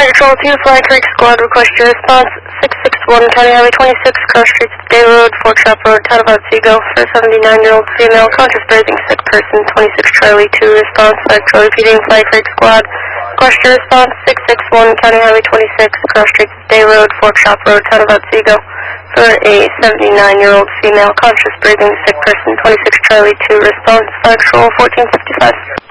Fire Patrol 2, Flag Creek Squad, request your response. 661 County Highway 26, cross streets, Day Road, Fork Shop Road, Town of Otsego, for a 79-year-old female, conscious breathing, sick person, 26 Charlie 2, response. Flag Patrol repeating, Flag Creek Squad, request your response. 661 County Highway 26, cross streets, Day Road, Fork Shop Road, Town of Otsego, for a 79-year-old female, conscious breathing, sick person, 26 Charlie 2, response. Flag Patrol 1455.